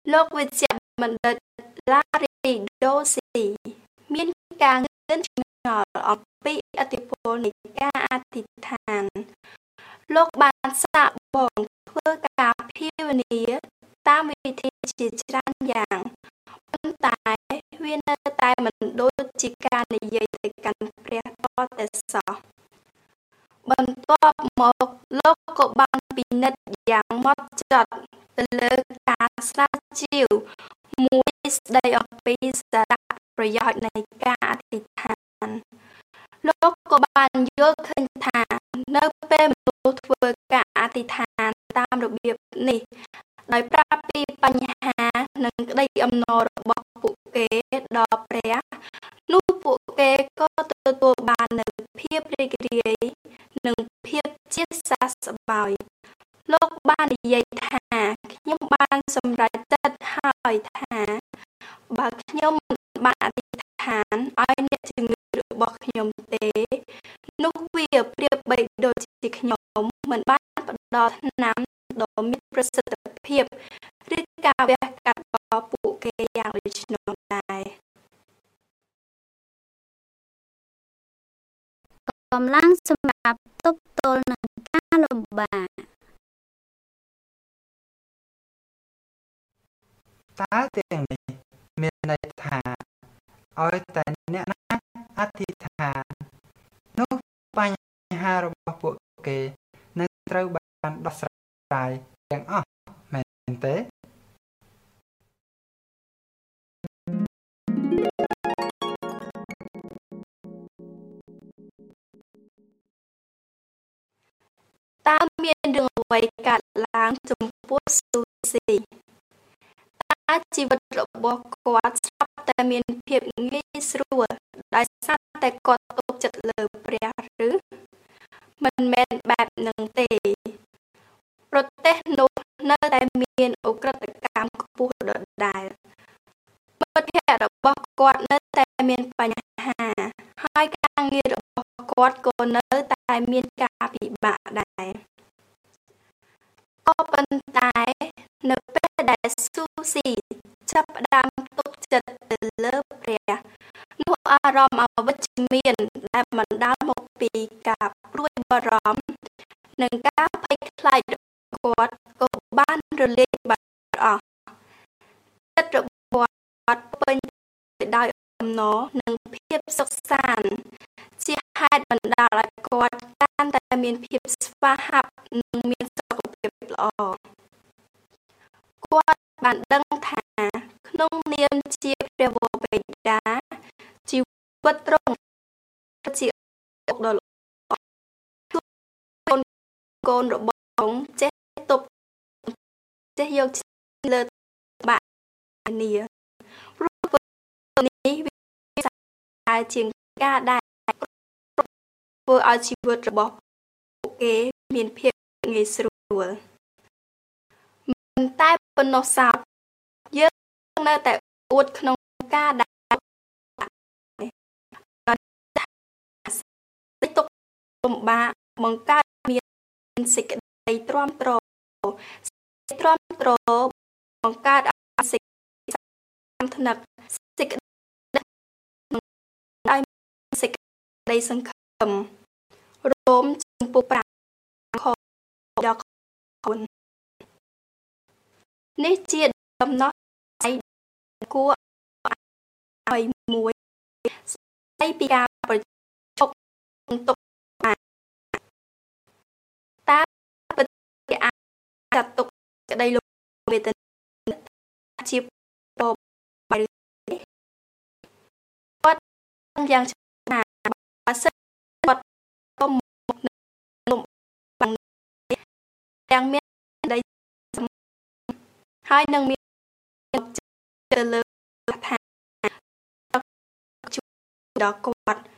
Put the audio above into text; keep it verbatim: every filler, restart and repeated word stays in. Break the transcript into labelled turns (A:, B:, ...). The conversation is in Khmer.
A: លោកវិជ្ជបណ្ឌិត Larry Dossey មានការងឿនឆ្ងល់អំពីឥទ្ធិពលនៃការអធិដ្ឋានលោកបានសាកបងធ្វើការភាវនាតាមវិធីជាច្រើនយ៉ាងប៉ុន្តែវានៅតែមិនដូចជាការនិយាយទៅកាន់ព្រះទាល់តែសោះបន្ទាប់មកលោកក៏បានពិនិត្យយ៉ាងហ្មត់ចត់ទៅលើការស្រាវជ្រាវមួយស្ដីអំពីសារៈប្រយោជន៍នៃការអធិដ្ឋានលោកក៏បានយល់ឃើញថានៅពេលមនុស្សធ្វើការអធិដ្ឋានតាមរបៀបនេះដោយប្រាប់ពីបញ្ហានិងក្តីអំណររបស់ពួកគេដល់ព្រះនោះពួកគេក៏ទទួលបាននូវភាពរីករាយនិងភាពជាសះស្បើយលោកបាននិយាយថាខ្ញុំបានសម្រេចចិត្តហើយថាបើខ្ញុំមិនបានអធិដ្ឋានឲ្យអ្នកជំងឺរបស់ខ្ញុំទេនោះវាប្រៀបបីដូចជាខ្ញុំមិនបានផ្ដល់ថ្នាំដ៏មានប្រសិទ្ធភាពឬការវះកាត់ដល់ពួកគេយ៉ាងដូចនោះដែរកម្លាំងសម្រាប់ទប់ទល់នឹងការលំបាក
B: តើទាំងនេះមានន័យថាឲ្យតែអ្នកណាអធិដ្ឋាននោះបញ្ហារបស់ពួកគេនឹងត្រូវបានដោះស្រាយទាំងអស់មែនទេ
A: តើមានរឿងអ្វីកើតឡើងចំពោះស៊ូស៊ីតើជីវិតរបស់គាត់ស្រាប់តែមានភាពងាយស្រួលដោយសារតែគាត់ទុកចិត្តលើព្រះឬមិនមែនបែបហ្នឹងទេប្រទេសនោះនៅតែមានឧក្រិដ្ឋកម្មខ្ពស់ដដែលមិត្តភ័ក្តិរបស់គាត់នៅតែមានបញ្ហាហើយការងាររបស់គាត់ក៏នៅតែមានការពិបាកដែរក៏ប៉ុន្តែនៅពេលដែលស៊ូស៊ីចាប់ផ្ដើមទុកចិត្តទៅលើព្រះនោះអារម្មណ៍អវិជ្ជមានដែលបណ្ដាលមកពីការព្រួយបារម្ភនិងការភ័យខ្លាចរបស់គាត់ក៏បានរលាយបាត់អស់ចិត្តរបស់គាត់ពេញទៅដោយអំណរនិងភាពសុខសាន្តជាហេតុបណ្ដាលឲ្យគាត់កាន់តែមានភាពស្វាហាប់និងមានសុខភាពល្អគាត់បានដឹងថាក្នុងនាមជាព្រះវរបិតាជីវិតត្រង់ជាអុកដ៏ល្អកូនកូនរបស់ôngចេះទប់ចេះយកលើបាក់នាព្រោះនេះវាតែជាការដែលធ្វើឲ្យជីវិតរបស់ពួកគេមានភាពងាយស្រួលមិនតែប៉ុណ្ណោះសោតយើងនៅតែអួតក្នុងការដែលទុកលំបាកបង្កើតមានសេចក្តីទ្រាំទ្រសេចក្តីទ្រាំទ្របង្កើតឲ្យសេចក្តីថ្នឹកសេចក្តីឲ្យសេចក្តីសង្ឃឹមរោមចំពោះប្រាំខដល់គុណនេះជាដំណោះស្រាយគួរឲ្យមួយស្ដីពីការប្រជុំទុកបានតើពិតជាអាចចាត់ទុកក្តីលំវេទនាជាបបឬគាត់យ៉ាងច្បាស់បើសិនគាត់ក៏មកលំបាំងទាំងមានក្តីហើយនឹងមានទៅលើថាជួយដល់គាត់